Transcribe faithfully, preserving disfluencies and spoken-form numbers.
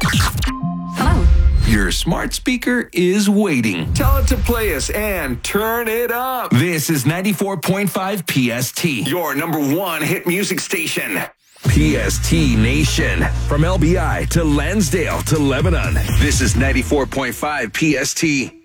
Hello. Your smart speaker is waiting. Tell it to play us and turn it up. This is ninety-four point five P S T. Your number one hit music station. P S T Nation. From L B I to Lansdale to Lebanon. This is ninety-four point five P S T.